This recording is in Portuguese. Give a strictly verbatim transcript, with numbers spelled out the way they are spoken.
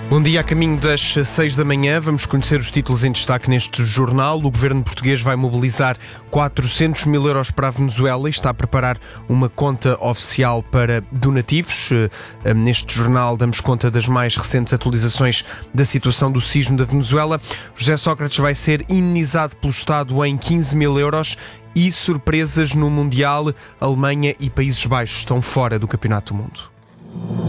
Bom dia, a caminho das seis da manhã, vamos conhecer os títulos em destaque neste jornal. O governo português vai mobilizar quatrocentos mil euros para a Venezuela e está a preparar uma conta oficial para donativos. Neste jornal damos conta das mais recentes atualizações da situação do sismo da Venezuela. José Sócrates vai ser indenizado pelo Estado em quinze mil euros e surpresas no Mundial. Alemanha e Países Baixos estão fora do Campeonato do Mundo.